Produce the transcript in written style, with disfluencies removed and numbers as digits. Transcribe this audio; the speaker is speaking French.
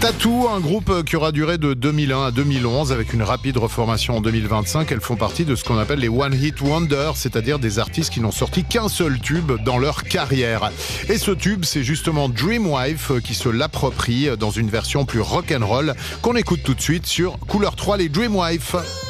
Tattoo, un groupe qui aura duré de 2001 à 2011 avec une rapide reformation en 2025. Elles font partie de ce qu'on appelle les One Hit Wonders, c'est-à-dire des artistes qui n'ont sorti qu'un seul tube dans leur carrière. Et ce tube, c'est justement Dreamwife qui se l'approprie dans une version plus rock'n'roll qu'on écoute tout de suite sur Couleur 3, les Dreamwife.